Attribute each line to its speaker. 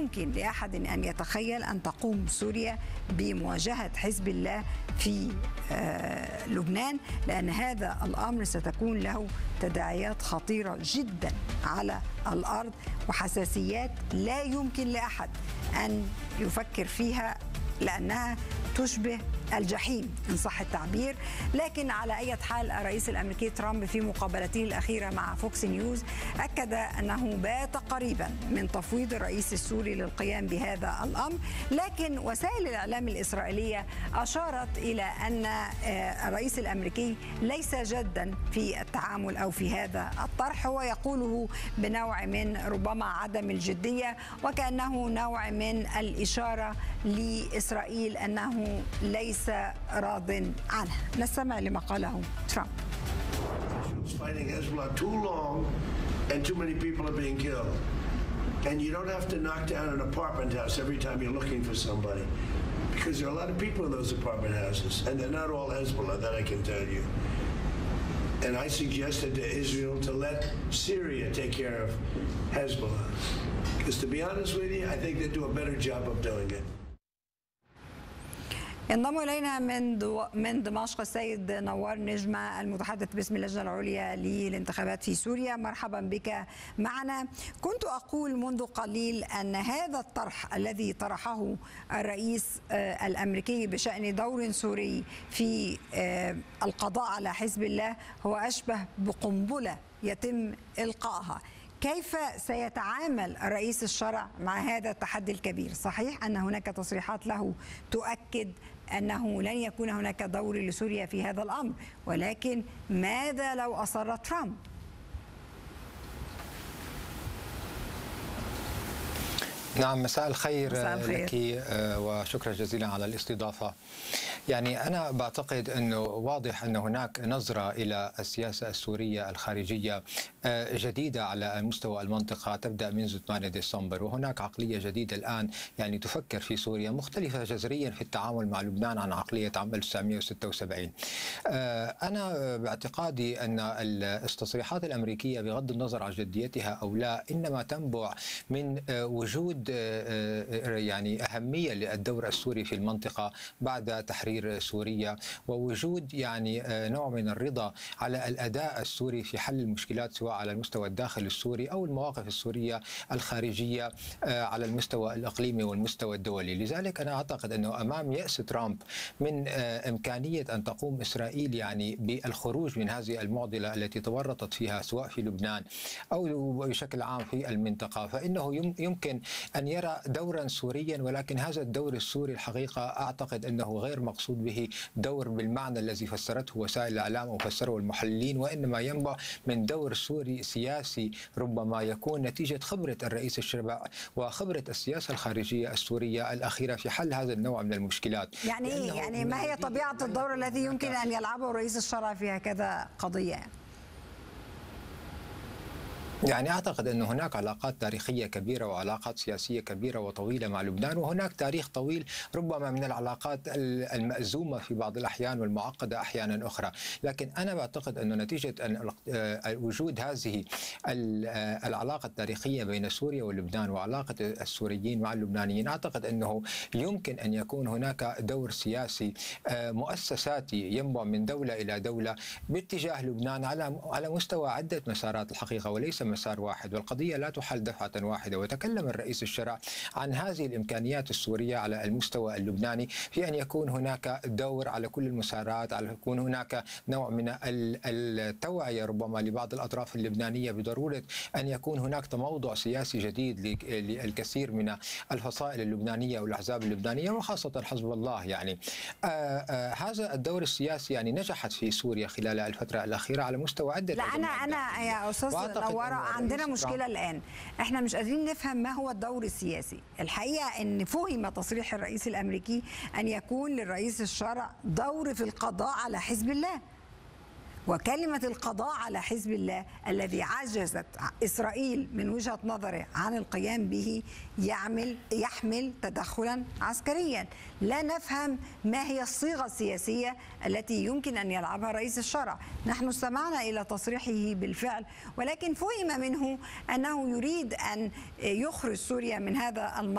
Speaker 1: يمكن لأحد أن يتخيل أن تقوم سوريا بمواجهة حزب الله في لبنان، لأن هذا الأمر ستكون له تداعيات خطيرة جدا على الأرض وحساسيات لا يمكن لأحد أن يفكر فيها، لأنها تشبه الجحيم إن صح التعبير. لكن على أي حال الرئيس الأمريكي ترامب في مقابلته الأخيرة مع فوكس نيوز أكد أنه بات قريبا من تفويض الرئيس السوري للقيام بهذا الأمر، لكن وسائل الإعلام الإسرائيلية أشارت إلى أن الرئيس الأمريكي ليس جدا في التعامل أو في هذا الطرح، هو يقوله بنوع من ربما عدم الجدية، وكأنه نوع من الإشارة لإسرائيل أنه ليس راض عنها. نستمع لما قاله ترامب.
Speaker 2: Fighting Hezbollah too long and too many people are being killed. And you don't have to knock down an apartment house every time you're looking for somebody, because there are a lot of people in those apartment houses, and they're not all Hezbollah, that I can tell you. And I suggested to Israel to let Syria take care of Hezbollah, because to be honest with you, I think they do a better job of doing it.
Speaker 1: ينضم إلينا من دمشق السيد نوار نجمة المتحدث باسم اللجنة العليا للانتخابات في سوريا. مرحبا بك معنا. كنت أقول منذ قليل أن هذا الطرح الذي طرحه الرئيس الأمريكي بشأن دور سوري في القضاء على حزب الله هو أشبه بقنبلة يتم إلقائها. كيف سيتعامل الرئيس الشرع مع هذا التحدي الكبير؟ صحيح أن هناك تصريحات له تؤكد أنه لن يكون هناك دور لسوريا في هذا الأمر، ولكن ماذا لو أصر ترامب؟
Speaker 3: نعم، مساء الخير لك وشكرا جزيلا على الاستضافة. يعني أنا بعتقد أنه واضح أن هناك نظرة إلى السياسة السورية الخارجية جديدة على مستوى المنطقة تبدأ منذ 8 ديسمبر، وهناك عقلية جديدة الآن يعني تفكر في سوريا مختلفة جذريا في التعامل مع لبنان عن عقلية عام 1976. أنا باعتقادي أن التصريحات الأمريكية بغض النظر عن جديتها أو لا إنما تنبع من وجود يعني أهمية للدور السوري في المنطقة بعد تحرير سوريا، ووجود يعني نوع من الرضا على الأداء السوري في حل المشكلات سواء على المستوى الداخلي السوري أو المواقف السورية الخارجية على المستوى الإقليمي والمستوى الدولي. لذلك أنا أعتقد أنه أمام يأس ترامب من إمكانية أن تقوم إسرائيل يعني بالخروج من هذه المعضلة التي تورطت فيها سواء في لبنان أو بشكل عام في المنطقة، فإنه يمكن أن يرى دورا سوريا، ولكن هذا الدور السوري الحقيقة أعتقد أنه غير مقصود به دور بالمعنى الذي فسرته وسائل الإعلام أو فسره المحللين، وإنما ينبع من دور سوري سياسي ربما يكون نتيجة خبرة الرئيس الشرع وخبرة السياسة الخارجية السورية الأخيرة في حل هذا النوع من المشكلات.
Speaker 1: يعني إيه؟ يعني ما هي طبيعة الدور الذي يمكن أن يلعبه الرئيس الشرع في هكذا قضية؟
Speaker 3: يعني أعتقد أن هناك علاقات تاريخية كبيرة وعلاقات سياسية كبيرة وطويلة مع لبنان، وهناك تاريخ طويل ربما من العلاقات المأزومة في بعض الأحيان والمعقدة أحيانا أخرى. لكن أنا بعتقد أن نتيجة أن وجود هذه العلاقة التاريخية بين سوريا ولبنان وعلاقة السوريين مع اللبنانيين، أعتقد أنه يمكن أن يكون هناك دور سياسي مؤسساتي ينبع من دولة إلى دولة باتجاه لبنان على مستوى عدة مسارات الحقيقة وليس مسار واحد، والقضية لا تحل دفعة واحدة. وتكلم الرئيس الشرع عن هذه الإمكانيات السورية على المستوى اللبناني في أن يكون هناك دور على كل المسارات، على يكون هناك نوع من التوعية ربما لبعض الأطراف اللبنانية بضرورة أن يكون هناك تموضع سياسي جديد للكثير من الفصائل اللبنانية والأحزاب اللبنانية وخاصة حزب الله. يعني هذا الدور السياسي يعني نجحت في سوريا خلال الفترة الأخيرة على مستوى عدة.
Speaker 1: لا أنا يا أستاذ نوار عندنا مشكلة الآن، احنا مش قادرين نفهم ما هو الدور السياسي. الحقيقة ان فهم تصريح الرئيس الأمريكي أن يكون للرئيس الشرع دور في القضاء على حزب الله، وكلمة القضاء على حزب الله الذي عجزت إسرائيل من وجهة نظره عن القيام به يحمل تدخلا عسكريا. لا نفهم ما هي الصيغة السياسية التي يمكن أن يلعبها رئيس الشرع. نحن استمعنا إلى تصريحه بالفعل، ولكن فهم منه أنه يريد أن يخرج سوريا من هذا